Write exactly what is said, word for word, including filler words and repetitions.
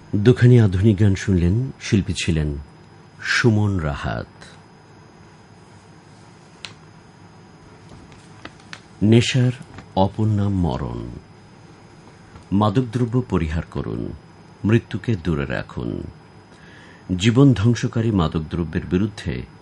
দুখানি আধুনিক গান শুনলেন। শিল্পী ছিলেন সুমন রাহাত। নেশার অপর নাম মরণ। মাদকদ্রব্য পরিহার করুন, মৃত্যুকে দূরে রাখুন। জীবন ধ্বংসকারী মাদকদ্রব্যের বিরুদ্ধে